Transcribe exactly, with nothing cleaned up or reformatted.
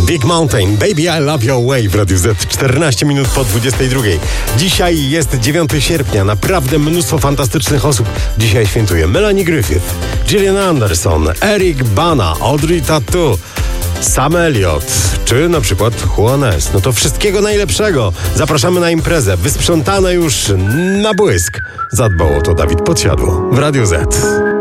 Big Mountain, Baby I Love Your Way w Radiu Z, czternaście minut po dwudziestej drugiej. Dzisiaj jest dziewiątego sierpnia, naprawdę mnóstwo fantastycznych osób dzisiaj świętuje. Melanie Griffith, Gillian Anderson, Eric Bana, Audrey Tautou, Sam Elliott, czy na przykład Juanes. No to wszystkiego najlepszego. Zapraszamy na imprezę, wysprzątane już na błysk. Zadbał o to Dawid Podsiadło w Radiu Z.